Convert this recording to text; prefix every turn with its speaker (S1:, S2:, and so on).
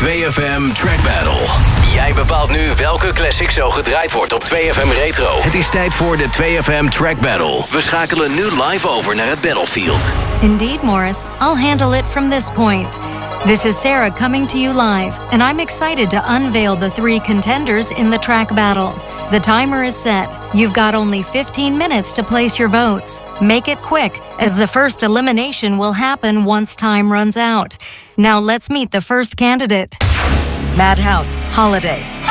S1: 2FM Track Battle. Jij bepaalt nu welke classic zo gedraaid wordt op 2FM Retro. Het is tijd voor de 2FM Track Battle. We schakelen nu live over naar het battlefield.
S2: Indeed, Morris. I'll handle it from this point. This is Sarah coming to you live, and I'm excited to unveil the 3 contenders in the track battle. The timer is set. You've got only 15 minutes to place your votes. Make it quick, as the first elimination will happen once time runs out. Now let's meet the first candidate. Madhouse, Holiday.